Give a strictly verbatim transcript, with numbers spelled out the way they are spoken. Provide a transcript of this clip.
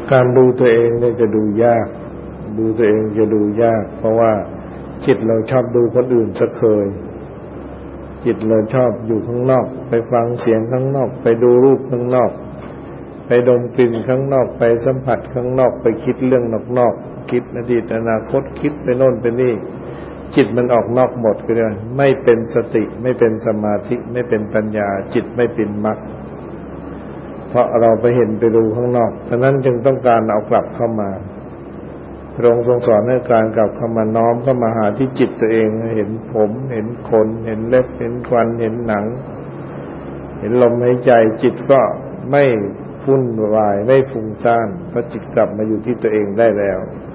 การดูตัวเองเนี่ยจะดูยากดูตัวเองจะดูยากเพราะว่าจิตเราชอบดูคนอื่นซะเคยจิตเราชอบอยู่ข้างนอกไปฟังเสียงข้างนอกไปดูรูปข้างนอกไปดมกลิ่นข้างนอกไปสัมผัสข้างนอกไปคิดเรื่องนอกๆคิดอดีตอนาคตคิดไปโน่นไปนี่จิตมันออกนอกหมดก็เลยไม่เป็นสติไม่เป็นสมาธิไม่เป็นปัญญาจิตไม่เป็นมรรคเพราะเราไปเห็นไปดูข้างนอกฉะนั้นจึงต้องการเอากลับเข้ามาพระองค์ทรงสอนให้การกลับเข้ามาน้อมเข้ามาหาที่จิตตัวเองเห็นผมเห็นขนเห็นเล็บเห็นควันเห็นหนังเห็นลมหายใจจิตก็ไม่วุ่นวายไม่ฟุ้งซ่านเพราะจิตกลับมาอยู่ที่ตัวเองได้แล้ว